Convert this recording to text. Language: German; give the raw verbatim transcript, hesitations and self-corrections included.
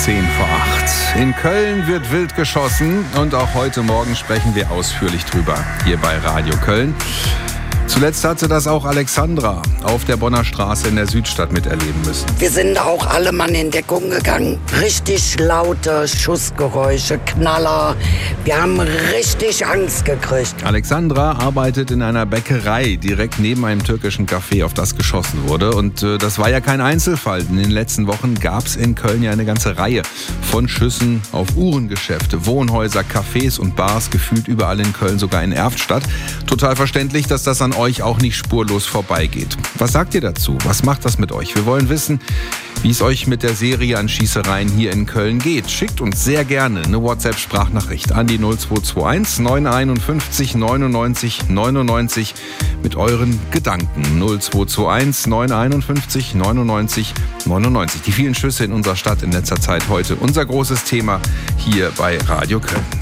zehn vor acht. In Köln wird wild geschossen und auch heute Morgen sprechen wir ausführlich drüber hier bei Radio Köln. Zuletzt hatte das auch Alexandra auf der Bonner Straße in der Südstadt miterleben müssen. Wir sind auch alle Mann in Deckung gegangen. Richtig laute Schussgeräusche, Knaller. Wir haben richtig Angst gekriegt. Alexandra arbeitet in einer Bäckerei direkt neben einem türkischen Café, auf das geschossen wurde. Und äh, das war ja kein Einzelfall. In den letzten Wochen gab es in Köln ja eine ganze Reihe von Schüssen auf Uhrengeschäfte, Wohnhäuser, Cafés und Bars, gefühlt überall in Köln, sogar in Erftstadt. Total verständlich, dass das an euch auch nicht spurlos vorbeigeht. Was sagt ihr dazu? Was macht das mit euch? Wir wollen wissen, wie es euch mit der Serie an Schießereien hier in Köln geht. Schickt uns sehr gerne eine WhatsApp-Sprachnachricht an die null zwei zwei eins neun fünf eins neunundneunzig neunundneunzig mit euren Gedanken. null zwei zwei eins neun fünf eins neunundneunzig neunundneunzig. Die vielen Schüsse in unserer Stadt in letzter Zeit heute unser großes Thema hier bei Radio Köln.